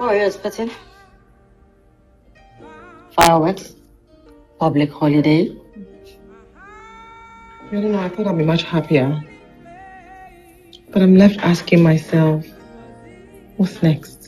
were you expecting? Fireworks? Public holiday? I don't know, I thought I'd be much happier. But I'm left asking myself, what's next?